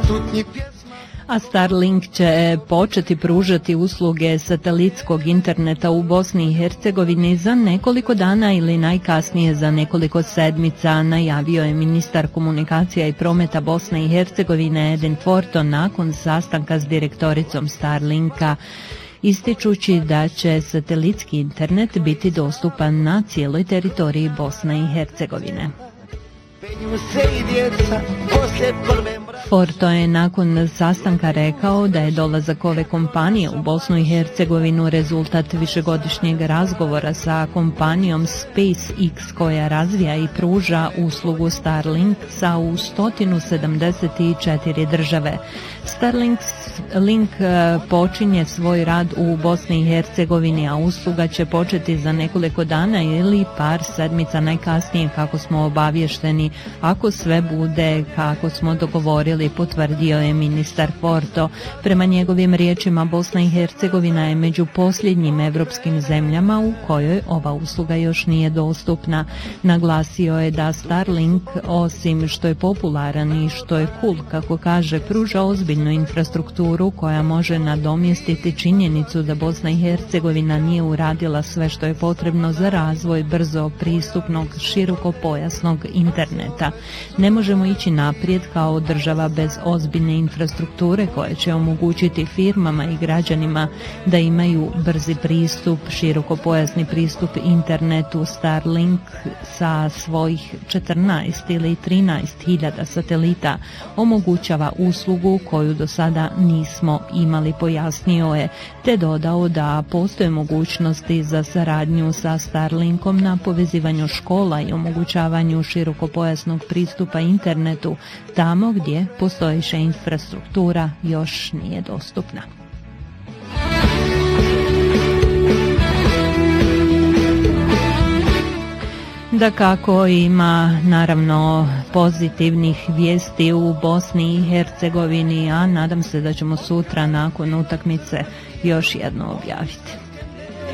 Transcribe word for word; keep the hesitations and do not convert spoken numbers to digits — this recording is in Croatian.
A Starlink će početi pružati usluge satelitskog interneta u Bosni i Hercegovini za nekoliko dana ili najkasnije za nekoliko sedmica, najavio je ministar komunikacija i prometa Bosne i Hercegovine Edin Forto nakon sastanka s direktoricom Starlinka, ističući da će satelitski internet biti dostupan na cijeloj teritoriji Bosne i Hercegovine. Forto je nakon sastanka rekao da je dolazak ove kompanije u Bosnu i Hercegovinu rezultat višegodišnjeg razgovora sa kompanijom SpaceX koja razvija i pruža uslugu Starlink sa u sto sedamdeset četiri države. Starlink Link počinje svoj rad u Bosni i Hercegovini, a usluga će početi za nekoliko dana ili par sedmica najkasnije, kako smo obavješteni, ako sve bude kako smo dogovorili, potvrdio je ministar Forto. Prema njegovim riječima, Bosna i Hercegovina je među posljednjim evropskim zemljama u kojoj ova usluga još nije dostupna. Naglasio je da Starlink, osim što je popularan i što je cool, kako kaže, pruža ozbiljnu infrastrukturu koja može nadomjestiti činjenicu da Bosna i Hercegovina nije uradila sve što je potrebno za razvoj brzo pristupnog širokopojasnog interneta. Ne možemo ići naprijed kao država bez ozbiljne infrastrukture koja će omogućiti firmama i građanima da imaju brzi pristup, širokopojasni pristup internetu. Starlink sa svojih četrnaest ili trinaest hiljada satelita omogućava uslugu koju do sada nismo imali, pojasnio je, te dodao da postoje mogućnosti za saradnju sa Starlinkom na povezivanju škola i omogućavanju širokopojasnog pristupa internetu tamo gdje postojeća infrastruktura još nije dostupna. Dakako, ima naravno pozitivnih vijesti u Bosni i Hercegovini, a nadam se da ćemo sutra nakon utakmice još jedno objaviti.